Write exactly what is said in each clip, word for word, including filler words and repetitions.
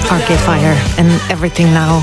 Arcade Fire en Everything Now.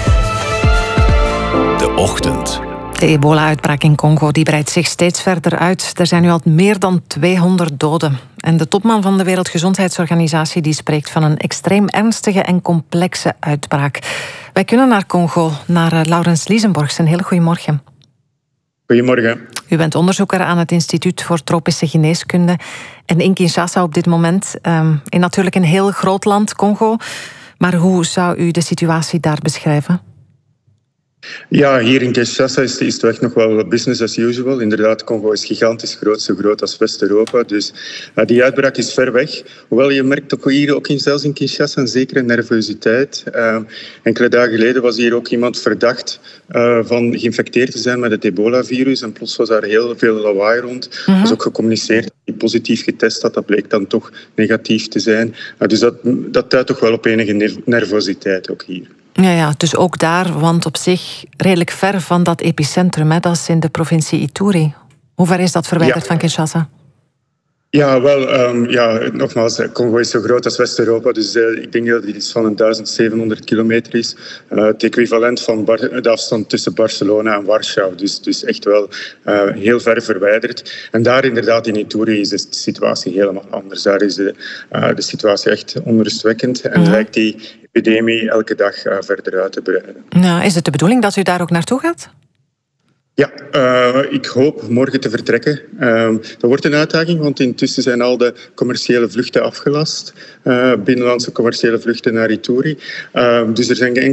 De ochtend. De ebola-uitbraak in Congo die breidt zich steeds verder uit. Er zijn nu al meer dan tweehonderd doden. En de topman van de Wereldgezondheidsorganisatie die spreekt van een extreem ernstige en complexe uitbraak. Wij kunnen naar Congo, naar uh, Laurens Liesenborgs. Een hele goede morgen. Goedemorgen. U bent onderzoeker aan het Instituut voor Tropische Geneeskunde. En in Kinshasa op dit moment, um, in natuurlijk een heel groot land, Congo. Maar hoe zou u de situatie daar beschrijven? Ja, hier in Kinshasa is, is het echt nog wel business as usual. Inderdaad, Congo is gigantisch groot, zo groot als West-Europa. Dus uh, die uitbraak is ver weg. Hoewel je merkt ook hier, ook in, zelfs in Kinshasa, een zekere nervositeit. Uh, enkele dagen geleden was hier ook iemand verdacht uh, van geïnfecteerd te zijn met het ebola-virus. En plots was daar heel veel lawaai rond. Er mm-hmm. was ook gecommuniceerd dat hij positief getest had. Dat bleek dan toch negatief te zijn. Uh, dus dat, dat duidt toch wel op enige nervositeit ook hier. Ja, ja, dus ook daar, want op zich redelijk ver van dat epicentrum, hè, dat is in de provincie Ituri. Hoe ver is dat verwijderd ja. van Kinshasa? Ja, wel, um, ja, nogmaals, Congo is zo groot als West-Europa, dus uh, ik denk dat het iets van duizendzevenhonderd kilometer is. Uh, het equivalent van Bar- de afstand tussen Barcelona en Warschau, dus, dus echt wel uh, heel ver verwijderd. En daar inderdaad in Ituri is de situatie helemaal anders. Daar is de, uh, de situatie echt onrustwekkend en mm-hmm. lijkt die epidemie elke dag uh, verder uit te breiden. Nou, is het de bedoeling dat u daar ook naartoe gaat? Ja, uh, ik hoop morgen te vertrekken. Uh, dat wordt een uitdaging, want intussen zijn al de commerciële vluchten afgelast. Uh, binnenlandse commerciële vluchten naar Ituri. Uh, dus er zijn